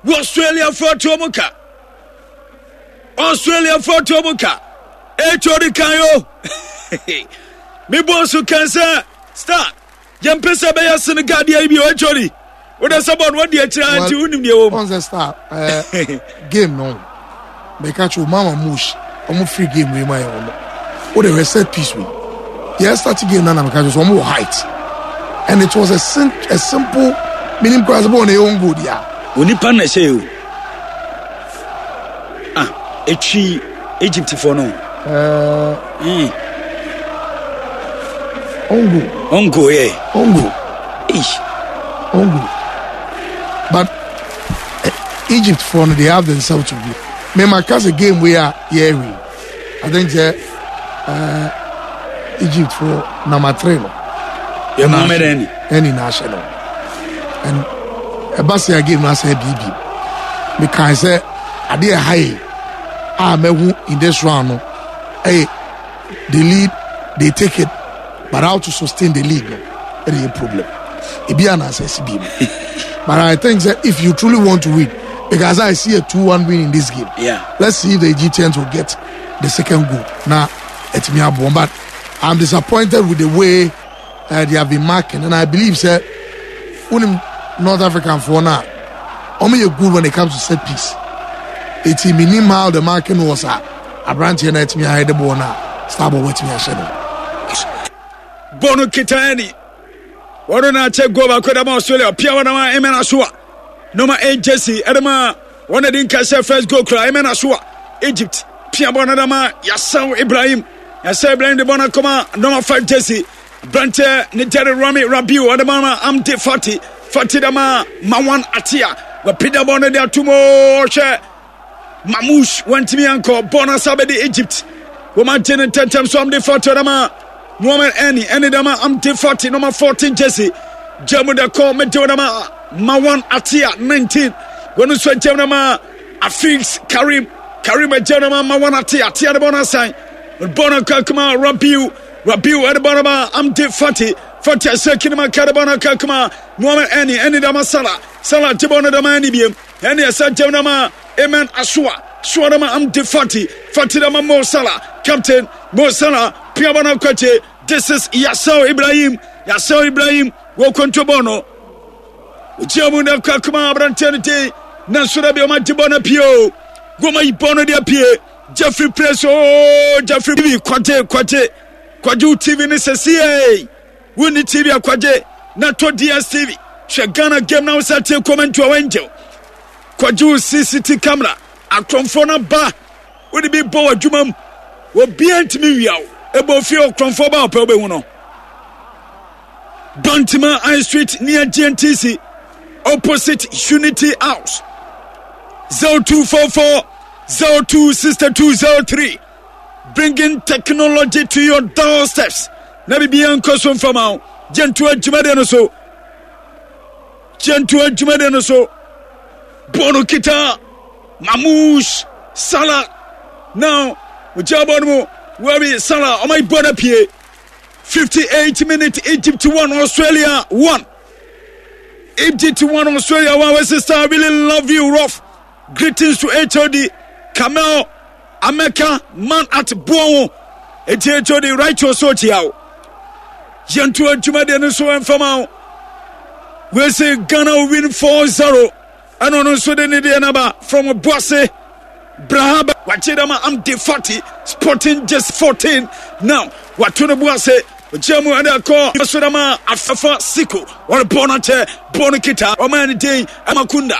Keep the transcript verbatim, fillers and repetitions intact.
Australia for Tomuka. Australia for Tomuka. Echori Kayo. Me boss who can say, start. Yampesa Baya Senegal, the I B O Echori. What is about what you're trying to do? Once I start, game no. They catch you, Mama Mush. I'm a free game with my own. What they were set piece with. Yeah, started game now, because one more height. And it was a, sim- a simple minimum cross on their own good, yeah. When you pan say you ah, Echi Egypt for no. Uh, mm. Ongo. Ongo, yeah. Ongo. Ish. Ongo. But uh, Egypt for no, they have themselves to be. Me my cousin game we are here. I think uh, Egypt for number three. No. Yeah, Mohamed any any national. And a Basia game na say B B. Me can say I dey high. Ah, me in this round. No. Hey, the lead they take it, but how to sustain the lead? No, that is a problem. It be an access B. But I think that if you truly want to win, because I see a two one win in this game. Yeah. Let's see if the Egyptians will get the second goal. Now, it's me a bomb, but I'm disappointed with the way uh, they have been marking, and I believe that when North African for now, only a good when it comes to set piece. It's in minimum how the marking was at a branch and it's me I had the ball now. Start with me a shadow. Bono Kitani. Why don't I take go back with Australia? Piawana Emena Sua. Noma eight Jesse Edema. One of the Inca first go cry Emena Sua. Egypt. Piabona Dama Yassau Ibrahim. Yassau Ibrahim the Bonacoma. Noma five Jesse. Brante Niteri Rami Rabiu Adamama Amte Fati Fati Dama Mawan Atia Wapida Bona de Atumo She Mamouche went to me uncle Bona Sabedi Egypt Woman ten and ten times so I'm the Fati Dama Woman any any Dama Amte Fati number fourteen Jesse Jamu da call Meto Dama Mawan Atia nineteen When you sweat Jamama Afix Karim Karim Jamama Mawan Atia Atia the Bona sign Bona Kakuma Rabiu Rabiu Adabama, I'm de Fati, Fati Sekinama Karabana Kakuma, Muhammad Any, any Dama Sala, Sala Tibona Damanibium, any Sajanama, Eman Asua, Swadama, I'm de Fati, Fati Dama Mo Sala, Captain Mo Sala, Piabana Kote, this is Yassau Ibrahim, Yassau Ibrahim, welcome to Bono. Jamuna Kakuma, Brantanity, Nasurabi Matibona Pio, Goma Bono de Pie, Jeffrey Presso, Jeffrey Quate, Quate. Kwaju T V ni sesiye wuni T V ya kwaje na to D S T V she Ghana game na usate comment wa wenje kwaju C C T V camera akromfo na ba wuni bi bo adwuma obi antimi wiawo ebo fi okromfo ba opa obe hu no Bantima High Street near G N T C opposite Unity House zero two four four zero two six two zero three Bringing technology to your doorsteps. Never be uncousin from out. Gentua Jumadeno so. Gentua Jumadeno so. Bono Kita. Mamouche. Salah. Now, Ujabonmo. Where is Salah? On my border P. fifty-eight minutes. Egypt one. Australia one. Egypt one. Australia one. West Sister, I really love you, Rough. Greetings to H O D. Kamel. America man at Bono. It's H O D righteous Sotiao. Gentua Jumadeno so and from out. We say Ghana will win four zero. And on also the Nidianaba from a Boise. Brahaba. Wachidama Amte forty. Sporting just fourteen. Now, Watuna Boise. Jamu and a call. Sudama Afafa Siko. Or Bonate. Bonakita. Or Mani Day. Amakunda.